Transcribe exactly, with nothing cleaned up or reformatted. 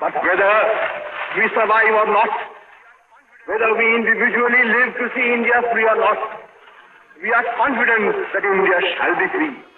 But whether we survive or not, whether we individually live to see India free or not, we are confident that India shall be free.